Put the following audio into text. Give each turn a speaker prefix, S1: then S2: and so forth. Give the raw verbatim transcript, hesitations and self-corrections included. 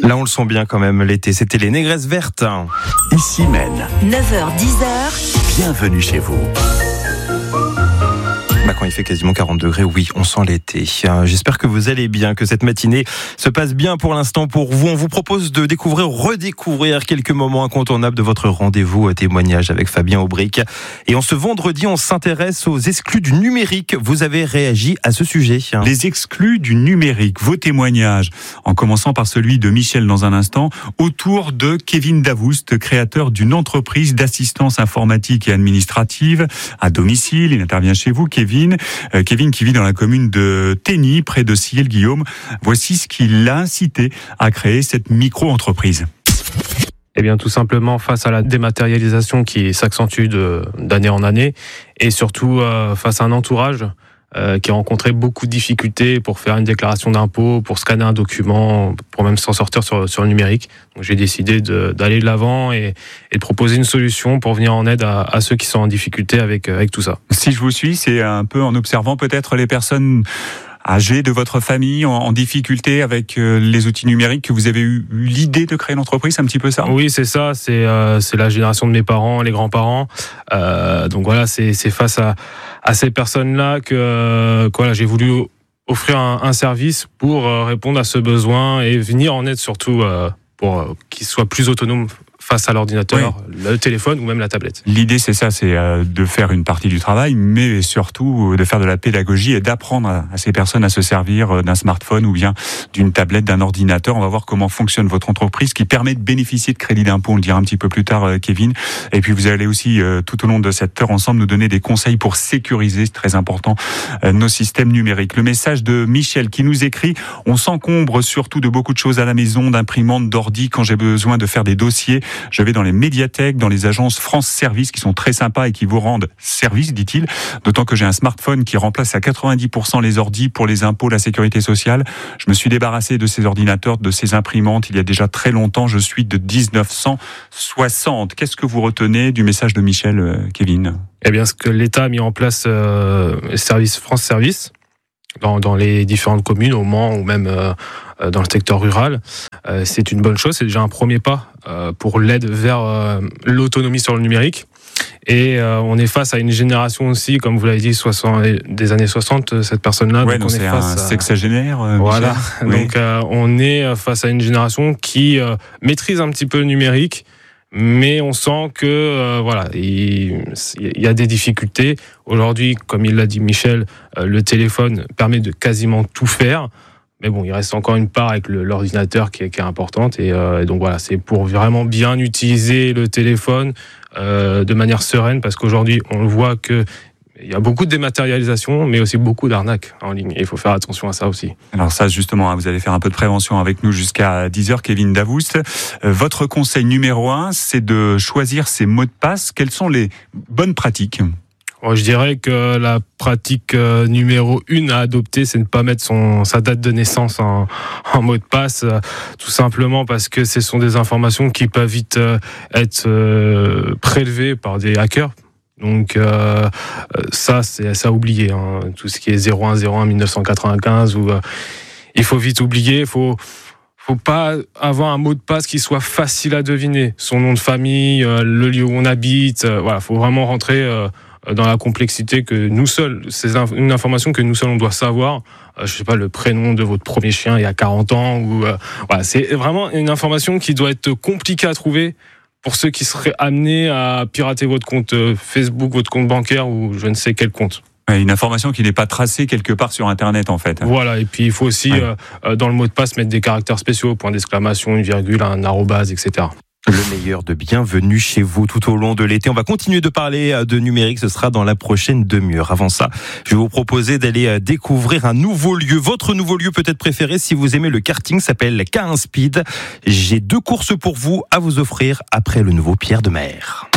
S1: Là, on le sent bien quand même, l'été. C'était les Négresses Vertes.
S2: Ici Maine.
S3: neuf heures dix.
S2: Bienvenue chez vous.
S1: Bah, quand il fait quasiment quarante degrés, oui, on sent l'été. J'espère que vous allez bien, que cette matinée se passe bien pour l'instant pour vous. On vous propose de découvrir, redécouvrir quelques moments incontournables de votre rendez-vous témoignage avec Fabien Aubric. Et en ce vendredi, on s'intéresse aux exclus du numérique. Vous avez réagi à ce sujet.
S4: Les exclus du numérique, vos témoignages, en commençant par celui de Michel dans un instant, autour de Kevin Davoust, créateur d'une entreprise d'assistance informatique et administrative à domicile. Il intervient chez vous, Kevin. Euh, Kevin qui vit dans la commune de Tény, près de Sillé-le-Guillaume. Voici ce qui l'a incité à créer cette micro-entreprise.
S5: Eh bien, tout simplement face à la dématérialisation qui s'accentue de, d'année en année, et surtout euh, face à un entourage euh, qui a rencontré beaucoup de difficultés pour faire une déclaration d'impôt, pour scanner un document, pour même s'en sortir sur, sur le numérique. Donc, j'ai décidé de, d'aller de l'avant et, et de proposer une solution pour venir en aide à, à ceux qui sont en difficulté avec, avec tout ça.
S4: Si je vous suis, c'est un peu en observant peut-être les personnes âgés de votre famille, en, en difficulté avec euh, les outils numériques, que vous avez eu l'idée de créer l'entreprise, c'est un petit peu ça ?
S5: Oui, c'est ça, c'est, euh, c'est la génération de mes parents, les grands-parents. Euh, donc voilà, c'est, c'est face à, à ces personnes-là que, euh, que voilà, j'ai voulu offrir un, un service pour euh, répondre à ce besoin et venir en aide surtout euh, pour euh, qu'ils soient plus autonomes face à l'ordinateur, oui. Le téléphone ou même la tablette.
S4: L'idée, c'est ça, c'est de faire une partie du travail, mais surtout de faire de la pédagogie et d'apprendre à ces personnes à se servir d'un smartphone ou bien d'une tablette, d'un ordinateur. On va voir comment fonctionne votre entreprise qui permet de bénéficier de crédit d'impôt. On le dira un petit peu plus tard, Kevin. Et puis, vous allez aussi, tout au long de cette heure ensemble, nous donner des conseils pour sécuriser, c'est très important, nos systèmes numériques. Le message de Michel qui nous écrit « On s'encombre surtout de beaucoup de choses à la maison, d'imprimantes, d'ordi, quand j'ai besoin de faire des dossiers. Je vais dans les médiathèques, dans les agences France Service qui sont très sympas et qui vous rendent service, dit-il. D'autant que j'ai un smartphone qui remplace à quatre-vingt-dix pour cent les ordis pour les impôts, la sécurité sociale. Je me suis débarrassé de ces ordinateurs, de ces imprimantes il y a déjà très longtemps. Je suis de dix-neuf cent soixante. Qu'est-ce que vous retenez du message de Michel, Kevin ?
S5: Eh bien, ce que l'État a mis en place, euh, service France Service, dans, dans les différentes communes, au Mans ou même euh, dans le secteur rural, euh, c'est une bonne chose. C'est déjà un premier pas euh, pour l'aide vers euh, l'autonomie sur le numérique. Et euh, on est face à une génération aussi, comme vous l'avez dit, soixante, des années soixante, cette personne-là.
S4: Ouais,
S5: donc
S4: donc
S5: on
S4: c'est
S5: est
S4: un
S5: face à...
S4: sexagénaire. Euh,
S5: voilà.
S4: Oui.
S5: Donc euh, on est face à une génération qui euh, maîtrise un petit peu le numérique. Mais on sent que euh, voilà, il, il y a des difficultés. Aujourd'hui, comme il l'a dit Michel, euh, le téléphone permet de quasiment tout faire. Mais bon, il reste encore une part avec le, l'ordinateur qui est, qui est importante. Et, euh, et donc voilà, c'est pour vraiment bien utiliser le téléphone euh, de manière sereine, parce qu'aujourd'hui, on le voit que il y a beaucoup de dématérialisation, mais aussi beaucoup d'arnaques en ligne. Et il faut faire attention à ça aussi.
S4: Alors ça, justement, vous allez faire un peu de prévention avec nous jusqu'à dix heures, Kevin Davoust. Votre conseil numéro un, c'est de choisir ses mots de passe. Quelles sont les bonnes pratiques ?
S5: Je dirais que la pratique numéro une à adopter, c'est de ne pas mettre son, sa date de naissance en, en mot de passe, tout simplement parce que ce sont des informations qui peuvent vite être prélevées par des hackers. Donc euh, ça, c'est ça à oublier, hein. Tout ce qui est zéro un zéro un dix-neuf cent quatre-vingt-quinze, où, euh, il faut vite oublier, il faut, faut pas avoir un mot de passe qui soit facile à deviner. Son nom de famille, euh, le lieu où on habite, euh, voilà, faut vraiment rentrer euh, dans la complexité que nous seuls, c'est une information que nous seuls on doit savoir. Euh, je sais pas, le prénom de votre premier chien il y a quarante ans, ou euh, voilà, c'est vraiment une information qui doit être compliquée à trouver pour ceux qui seraient amenés à pirater votre compte Facebook, votre compte bancaire ou je ne sais quel compte.
S4: Une information qui n'est pas tracée quelque part sur Internet, en fait.
S5: Voilà, et puis il faut aussi, ouais. euh, dans le mot de passe, mettre des caractères spéciaux, point d'exclamation, une virgule, un arrobase, et cetera.
S1: Le meilleur de bienvenue chez vous tout au long de l'été. On va continuer de parler de numérique, ce sera dans la prochaine demi-heure. Avant ça, je vais vous proposer d'aller découvrir un nouveau lieu, votre nouveau lieu peut-être préféré si vous aimez le karting, s'appelle K un Speed. J'ai deux courses pour vous à vous offrir après le nouveau Pierre de Mer.